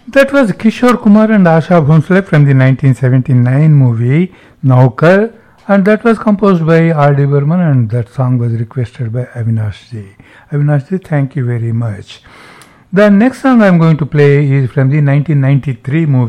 That was Kishore Kumar and Asha Bhonsle from the 1979 movie Naukar, and that was composed by R.D. Burman, and that song was requested by Avinash ji. Avinash ji, thank you very much. The next song I'm going to play is from the 1993 movie